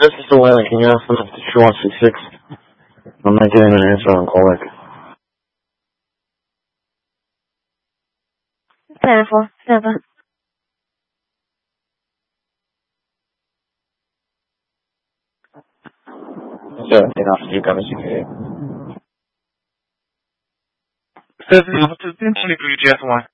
This is the way, can you ask them if she wants C6? I'm not getting an answer on call. Telephone, Stefan. You got a CK. Stefan, 23 GS1.